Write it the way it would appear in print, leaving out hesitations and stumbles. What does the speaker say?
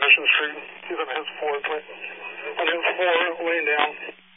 Mission Street. He's on his fourth, on his floor, laying down.